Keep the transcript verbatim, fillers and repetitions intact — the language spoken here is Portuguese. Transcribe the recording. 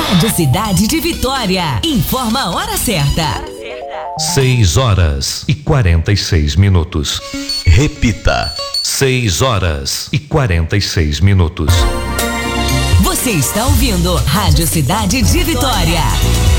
Rádio Cidade de Vitória. Informa a hora certa. Seis horas e quarenta e seis minutos. Repita. Seis horas e quarenta e seis minutos. Você está ouvindo Rádio Cidade de Vitória.